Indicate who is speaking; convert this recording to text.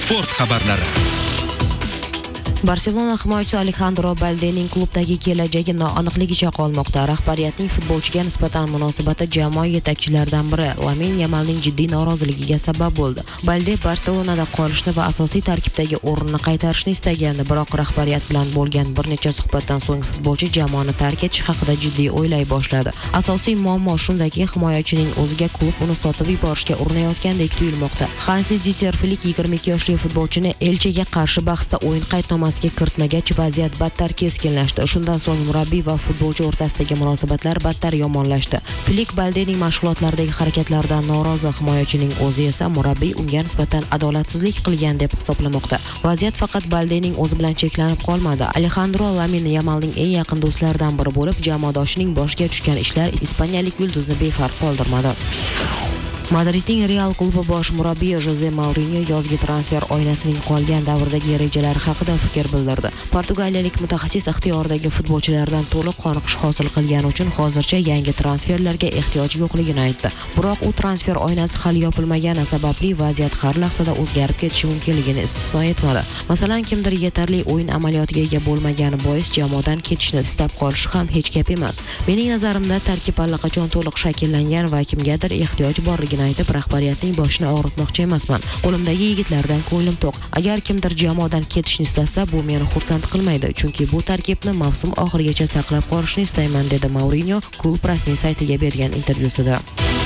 Speaker 1: Sport xabarlari.
Speaker 2: Barselona himoyachisi Alejandro Baldening klubdagi kelajagi noaniqligicha qolmoqda. Rahbariyatning futbolchiga nisbatan munosabati jamoa yetakchilaridan biri Lamine Yamalning jiddiy noroziligiga sabab bo'ldi. Balde Barselonada qolishni va asosiy tarkibdagi o'rnini qaytarishni istagandi, biroq rahbariyat bilan bo'lgan bir necha suhbatdan so'ng futbolchi jamoani tark etish haqida jiddiy o'ylay boshladi. Asosiy muammo shundaki, himoyachining o'ziga klub uni sotib yuborishga urinayotgandek tuyulmoqda. Hans-Dieter Flick 22 yoshli futbolchini Elchega qarshi bahsda o'yin qaydnomasi kiritmagach, vaziyat battar keskinlashdi. Shundan so'ng murabbiy va futbolchi o'rtasidagi munosabatlar battar yomonlashdi. Flick Baldening mashg'ulotlardagi harakatlaridan norozi, himoyachining o'zi esa murabbiy unga nisbatan adolatsizlik qilgan deb hisoblamoqda. Vaziyat faqat Baldening o'zi bilan cheklanib qolmadi. Alejandro Lamine Yamalning eng yaqin do'stlaridan biri bo'lib, jamoadoshining boshiga tushgan ishlar ispaniyalik yulduzni befarq qoldirmadi. Madridning Real klubi bosh murabbiyi Jose Mourinho yozgi transfer oynasining qolgan davrdagi rejalari haqida fikr bildirdi. Portugaliyalik mutaxassis ixtiyoridagi futbolchilardan to'liq qoniqish hosil qilgani uchun hozircha yangi transferlarga ehtiyoj yo'qligini aytdi. Biroq u transfer oynasi hali yopilmagani sababli vaziyat har lahzada o'zgarib ketishi mumkinligini istisno etmadi. Masalan, kimdir yetarli o'yin amaliyotiga ega bo'lmagani bois jamoadan ketishni istab qolishi ham hech gap emas. Mening nazarimda tarkib allaqachon to'liq shakllangan va kimgadir ehtiyoj borligini aytib, rahbariyatning boshini og'ritmoqchi emasman. Qo'limdagi yigitlardan ko'nglim to'q. Agar kimdir jamoadan ketishni istasa, bu meni xursand qilmaydi, chunki bu tarkibni mavsum oxirigacha saqlab qolishni istayman, dedi Mourinho klub rasmiy saytiga bergan intervyusida.